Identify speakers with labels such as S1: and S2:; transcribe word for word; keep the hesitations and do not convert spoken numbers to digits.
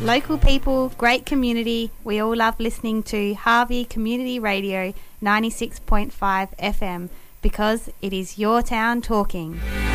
S1: Local people, great community. We all love listening to Harvey Community Radio ninety-six point five F M because it is your town talking.